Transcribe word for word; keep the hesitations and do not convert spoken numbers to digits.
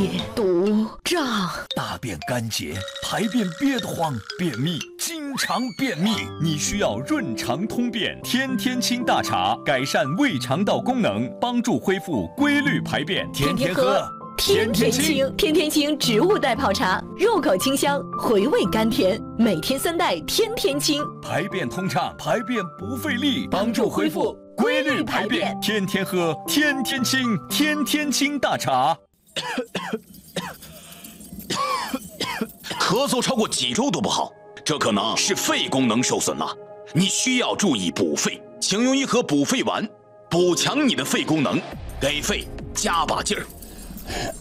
解毒胀。 大便干结，排便憋得慌，便秘，经常便秘，你需要润肠通便天天清大茶，改善胃肠道功能，帮助恢复规律排便。天天喝， 天天清。天天清植物代泡茶，入口清香，回味甘甜，每天三袋，天天清， 排便通畅，排便不费力，帮助恢复规律排便。天天喝，天天清，天天清大茶。 咳嗽超过几周都不好，这可能是肺功能受损了，你需要注意补肺，请用一盒补肺丸，补强你的肺功能，给肺加把劲儿。